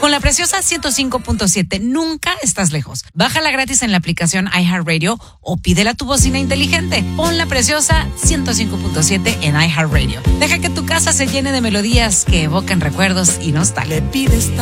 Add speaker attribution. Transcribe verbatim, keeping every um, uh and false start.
Speaker 1: Con La Preciosa ciento cinco punto siete, nunca estás lejos. Bájala gratis en la aplicación iHeartRadio o pídela a tu bocina inteligente. Pon La Preciosa ciento cinco punto siete en iHeartRadio. Deja que tu casa se llene de melodías que evocan recuerdos y nostalgia.
Speaker 2: Le pides